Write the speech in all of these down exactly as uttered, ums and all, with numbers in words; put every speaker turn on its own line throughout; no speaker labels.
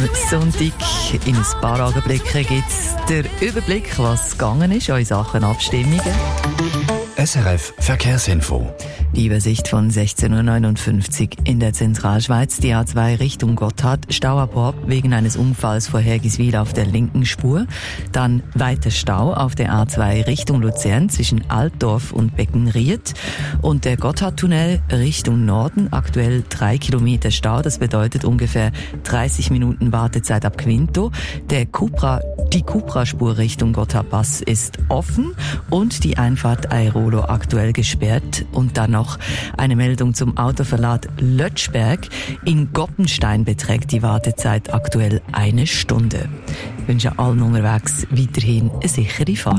Sonntag. In ein paar Augenblicken gibt es den Überblick, was gegangen ist in Sachen Abstimmungen.
S R F Verkehrsinfo.
Die Übersicht von sechzehn Uhr neunundfünfzig in der Zentralschweiz. Die A zwei Richtung Gotthard, Stau ab Horb wegen eines Unfalls vor Hergiswil auf der linken Spur. Dann weiter Stau auf der A zwei Richtung Luzern zwischen Altdorf und Beckenried. Und der Gotthardtunnel Richtung Norden, aktuell drei Kilometer Stau. Das bedeutet ungefähr dreißig Minuten Wartezeit ab Quinto. Der Cupra, die Cupra-Spur Richtung Gotthardpass ist offen und die Einfahrt Airolo aktuell gesperrt. Und dann noch eine Meldung zum Autoverlad Lötschberg. In Goppenstein beträgt die Wartezeit aktuell eine Stunde. Ich wünsche allen unterwegs weiterhin eine sichere Fahrt.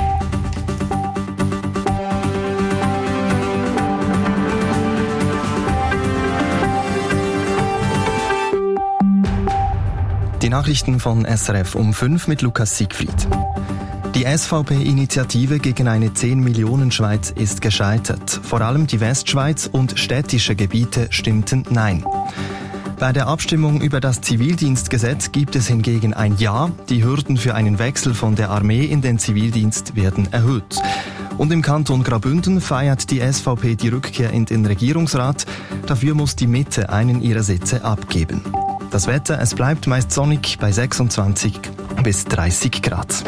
Die Nachrichten von S R F um fünf mit Lukas Siegfried. Die S V P-Initiative gegen eine zehn-Millionen-Schweiz ist gescheitert. Vor allem die Westschweiz und städtische Gebiete stimmten Nein. Bei der Abstimmung über das Zivildienstgesetz gibt es hingegen ein Ja. Die Hürden für einen Wechsel von der Armee in den Zivildienst werden erhöht. Und im Kanton Graubünden feiert die S V P die Rückkehr in den Regierungsrat. Dafür muss die Mitte einen ihrer Sitze abgeben. Das Wetter, es bleibt meist sonnig bei sechsundzwanzig bis dreißig Grad.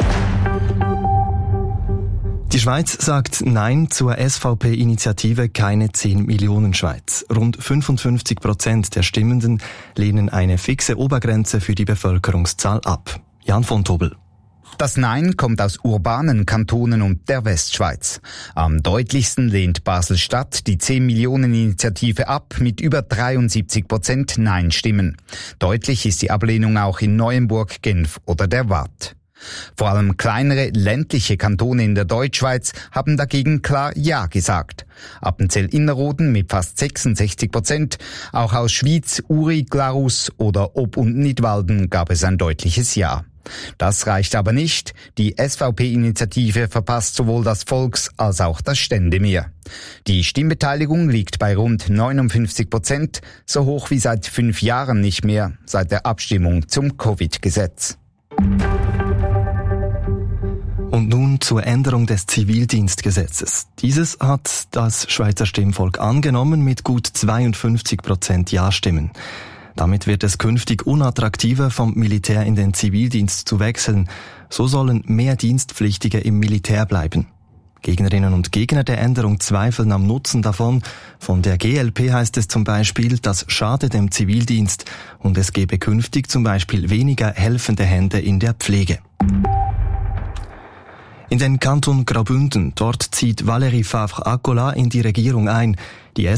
Die Schweiz sagt Nein zur S V P-Initiative Keine zehn-Millionen-Schweiz. Rund fünfundfünfzig Prozent der Stimmenden lehnen eine fixe Obergrenze für die Bevölkerungszahl ab. Jan von Tobel.
Das Nein kommt aus urbanen Kantonen und der Westschweiz. Am deutlichsten lehnt Basel-Stadt die zehn-Millionen-Initiative ab mit über dreiundsiebzig Prozent Nein-Stimmen. Deutlich ist die Ablehnung auch in Neuenburg, Genf oder der Waadt. Vor allem kleinere ländliche Kantone in der Deutschschweiz haben dagegen klar Ja gesagt. Appenzell-Innerrhoden mit fast sechsundsechzig Prozent, auch aus Schwyz, Uri, Glarus oder Ob- und Nidwalden gab es ein deutliches Ja. Das reicht aber nicht. Die S V P-Initiative verpasst sowohl das Volks- als auch das Ständemeer. Die Stimmbeteiligung liegt bei rund neunundfünfzig Prozent, so hoch wie seit fünf Jahren nicht mehr, seit der Abstimmung zum Covid-Gesetz.
Und nun zur Änderung des Zivildienstgesetzes. Dieses hat das Schweizer Stimmvolk angenommen mit gut zweiundfünfzig Prozent Ja-Stimmen. Damit wird es künftig unattraktiver, vom Militär in den Zivildienst zu wechseln. So sollen mehr Dienstpflichtige im Militär bleiben. Gegnerinnen und Gegner der Änderung zweifeln am Nutzen davon. Von der G L P heißt es zum Beispiel, das schade dem Zivildienst und es gebe künftig zum Beispiel weniger helfende Hände in der Pflege. In den Kanton Graubünden, dort zieht Valérie Favre-Accola in die Regierung ein. Die